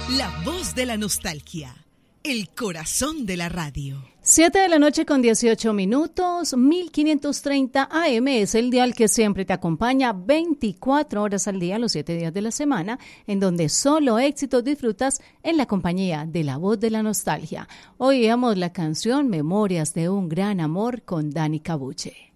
La voz de la nostalgia, el corazón de la radio. 7:18 p.m, 1530 AM es el dial que siempre te acompaña 24 horas al día, los 7 días de la semana, en donde solo éxitos disfrutas en la compañía de La Voz de la Nostalgia. Oíamos la canción Memorias de un Gran Amor con Dani Cabuche.